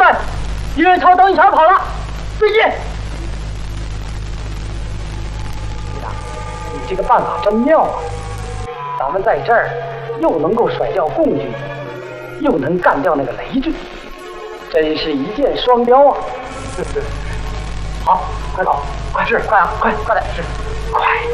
官，岳超等小跑了，追击！局长，你这个办法真妙啊！咱们在这儿又能够甩掉共军，又能干掉那个雷军，真是一箭双雕啊！好，快跑，快是，快啊，快点是，快。